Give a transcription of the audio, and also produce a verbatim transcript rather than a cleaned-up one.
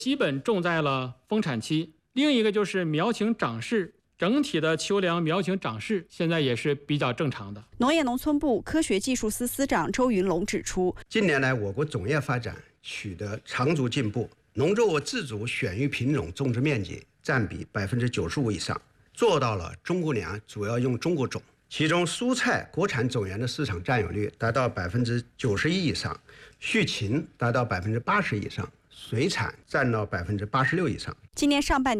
基本种在了丰产期。另一个就是苗情长势，整体的秋粮苗情长势现在也是比较正常的。 农业农村部科学技术司司长周云龙指出， 近年来我国种业发展取得长足进步，农作物自主选育品种种植面积占比百分之九十五以上，做到了中国粮主要用中国种。其中蔬菜国产种源的市场占有率达到百分之九十一以上，畜禽达到百分之八十以上，水产占到百分之八十六以上。 今年上半年